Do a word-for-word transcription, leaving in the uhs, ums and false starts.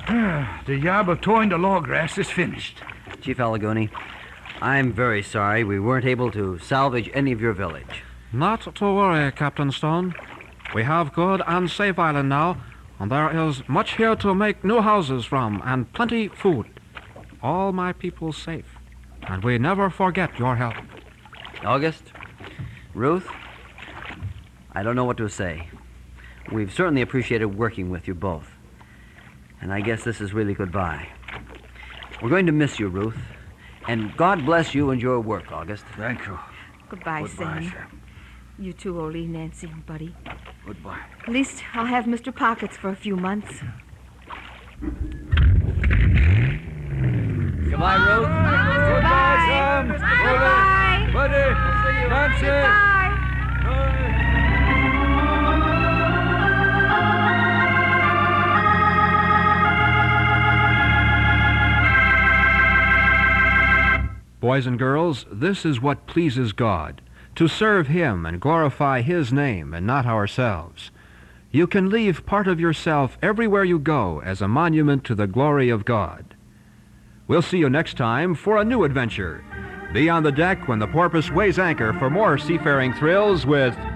The job of towing the log grass is finished. Chief Allegoni, I'm very sorry we weren't able to salvage any of your village. Not to worry, Captain Stone. We have good and safe island now, and there is much here to make new houses from, and plenty food. All my people safe, and we never forget your help. August, Ruth, I don't know what to say. We've certainly appreciated working with you both. And I guess this is really goodbye. We're going to miss you, Ruth. And God bless you and your work, August. Thank you. Goodbye, Goodbye, Sam. Sam. You too, Olie, Nancy, and Buddy. Goodbye. At least I'll have Mister Pockets for a few months. Goodbye, Ruth. Goodbye, Sam. Goodbye. Buddy. Nancy. Goodbye. Boys and girls, this is what pleases God, to serve Him and glorify His name and not ourselves. You can leave part of yourself everywhere you go as a monument to the glory of God. We'll see you next time for a new adventure. Be on the deck when the Porpoise weighs anchor for more seafaring thrills with